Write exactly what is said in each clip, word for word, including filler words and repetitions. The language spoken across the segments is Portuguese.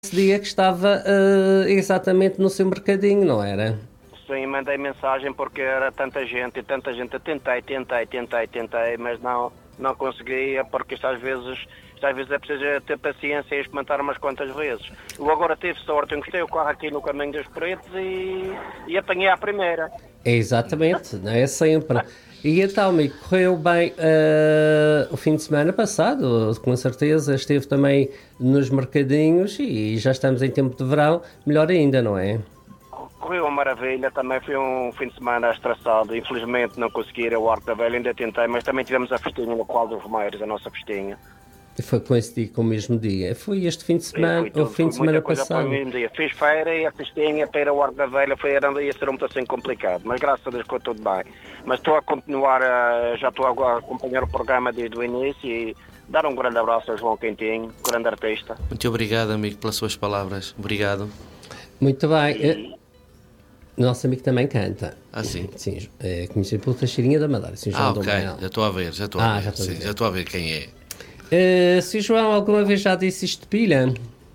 Esse dia que estava uh, exatamente no seu mercadinho, não era? Sim, mandei mensagem porque era tanta gente e tanta gente. Eu tentei, tentei, tentei, tentei, mas não, não conseguia, porque isto às vezes, isto às vezes é preciso ter paciência e experimentar umas quantas vezes. Eu agora tive sorte, eu encostei o carro aqui no Caminho dos Pretos e, e apanhei à primeira. É exatamente, não é sempre. E então, amigo, correu bem uh, o fim de semana passado, com certeza, esteve também nos mercadinhos e já estamos em tempo de verão, melhor ainda, não é? Correu uma maravilha, também foi um fim de semana estressado, infelizmente não consegui ir ao Arco da Velha, ainda tentei, mas também tivemos a festinha no Qual dos Romeiros, a nossa festinha. Foi coincidir com o mesmo dia. Foi este fim de semana, tudo, o fim de semana passado. Foi o mesmo dia. Fiz feira e a festinha para ir ao Arco da Velha foi, era, ia ser um muito assim complicado, mas graças a Deus ficou tudo bem. Mas estou a continuar, a, já estou a acompanhar o programa desde o início e dar um grande abraço ao João Quentinho, grande artista. Muito obrigado, amigo, pelas suas palavras. Obrigado. Muito bem. E... Nosso amigo também canta. Ah, sim? Sim, é conhecido pelo Teixeirinha da Madeira. Sim, ah, ok. Já estou a ver, já estou a ah, ver. Já estou, sim, a ver. Já estou a ver quem é. Uh, se João alguma vez já disse estepilha?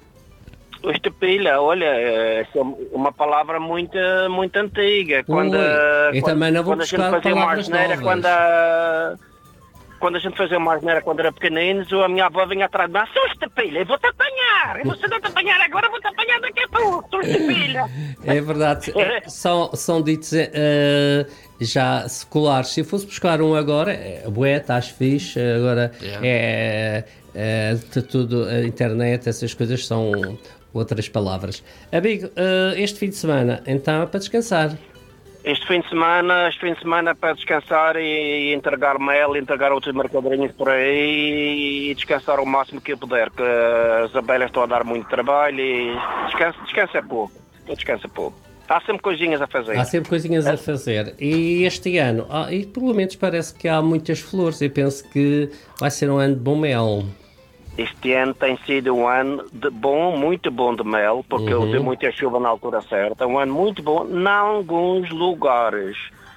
O estepilha, olha, é uma palavra muito, muito antiga. Quando, Ui, eu quando, também não vou quando buscar a gente fazia uma palavras asneira, novas. quando a, quando a gente fazia uma asneira quando era pequeninos, a minha avó vinha atrás de mim, sou estepilha, eu vou-te apanhar, eu vou te apanhar agora, vou-te apanhar daqui a pouco, sou estepilha. É verdade, são, são ditos uh, já seculares. Se eu fosse buscar um agora, é bué, estás fixe, agora yeah. é, é tudo, a internet, essas coisas são outras palavras. Amigo, uh, este fim de semana, então é para descansar. Este fim de semana, este fim de semana é para descansar e, e entregar mel, entregar outros mercadinhos por aí e descansar o máximo que eu puder, que as abelhas estão a dar muito trabalho e descansa, descansa pouco, descansa pouco. Há sempre coisinhas a fazer. Há sempre coisinhas é. a fazer. E este ano, ah, e pelo menos parece que há muitas flores, eu penso que vai ser um ano de bom mel. Este ano tem sido um ano de bom, muito bom de mel, porque uhum. houve muita chuva na altura certa. Um ano muito bom em alguns lugares.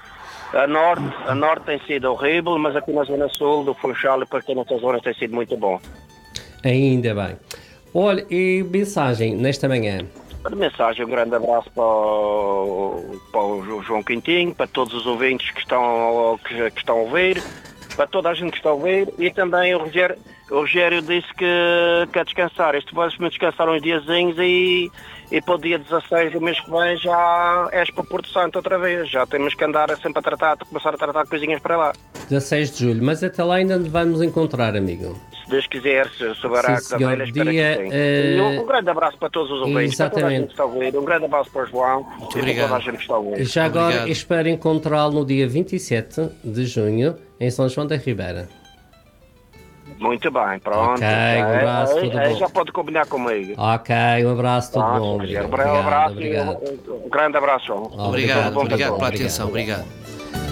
A norte, a norte tem sido horrível, mas aqui na zona sul do Funchal e para aqui nessas zonas tem sido muito bom. Ainda bem. Olha, e mensagem nesta manhã? A mensagem, um grande abraço para o, para o João Quintinho, para todos os ouvintes que estão, que, que estão a ouvir, para toda a gente que está a ouvir e também o Rogério. O Rogério disse que quer descansar. Este vai-me descansar uns diazinhos e, e para o dia dezasseis do mês que vem já és para Porto Santo outra vez. Já temos que andar sempre a tratar, a começar a tratar coisinhas para lá. dezasseis de julho, mas até lá ainda vamos encontrar, amigo. Se Deus quiser, sobre a Arco da Velha, espero dia, que sim. Uh... Um, um grande abraço para todos os ouvintes, para toda a gente que está a ouvir. Um grande abraço para o João Muito e obrigado. para toda a gente que está a ouvir. Já agora obrigado. Espero encontrá-lo no dia vinte e sete de junho em São João da Ribeira. Muito bem, pronto. Ok, um abraço, é, tudo é, bom. Já pode combinar comigo. Ok, um abraço, tudo Pronto, bom. Obrigado, Obrigado, um abraço obrigado. E um, um grande abraço, João. Obrigado, Obrigado, obrigado pela obrigado. atenção, obrigado.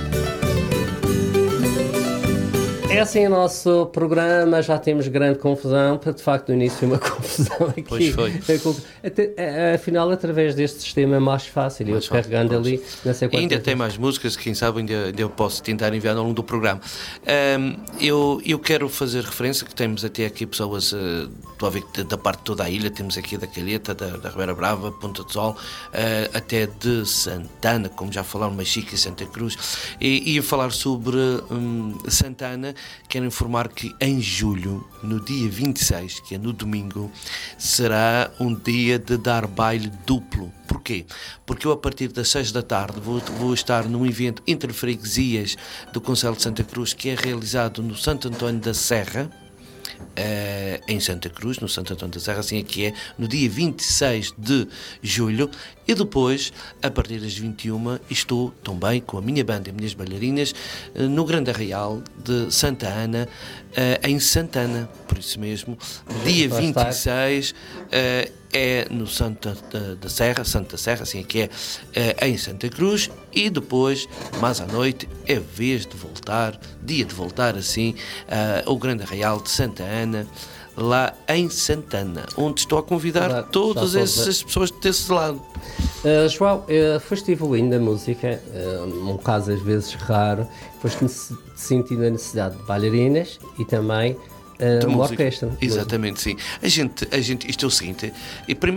É assim o nosso programa, já temos grande confusão, de facto no início foi uma confusão aqui. Pois foi. Até, afinal, através deste sistema é mais fácil, mais eu fácil, carregando ali, não sei quantas ainda vezes. tem mais músicas, quem sabe ainda, ainda eu posso tentar enviar ao longo do programa. Um, eu, eu quero fazer referência que temos até aqui pessoas, uh, estou a ver que da parte de toda a ilha, temos aqui da Calheta, da, da Ribeira Brava, Ponta do Sol, uh, até de Santana, como já falaram, Machica e Santa Cruz, e ia falar sobre um, Santana. Quero informar que em julho, no dia vinte e seis, que é no domingo, será um dia de dar baile duplo. Porquê? Porque eu, a partir das seis da tarde, vou, vou estar num evento entre freguesias do Concelho de Santa Cruz, que é realizado no Santo António da Serra, Uh, em Santa Cruz, no Santo António da Serra, assim é que é, no dia vinte e seis de julho, e depois, a partir das vinte e uma, estou também com a minha banda e minhas bailarinas uh, no Grande Arraial de Santa Ana, uh, em Santana, por isso mesmo, dia vinte e seis uh, é no Santo da, da Serra, Santa Serra, assim é que é, uh, em Santa Cruz, e depois, mais à noite, é vez de voltar, dia de voltar assim, uh, ao Grande Arraial de Santa Ana, lá em Santana, onde estou a convidar claro, todas essas pessoas desse lado. Uh, João, uh, foste evoluindo a música, uh, um caso às vezes raro, foste sentindo a necessidade de bailarinas e também uh, uma música. orquestra. Exatamente, sim. A gente, a gente, isto é o seguinte, e primeiro